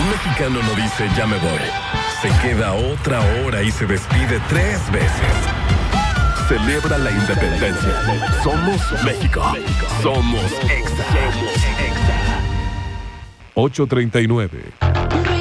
Un mexicano no dice ya me voy. Se queda otra hora y se despide 3 veces. Celebra la independencia. Somos México. Somos Exa. 8:39.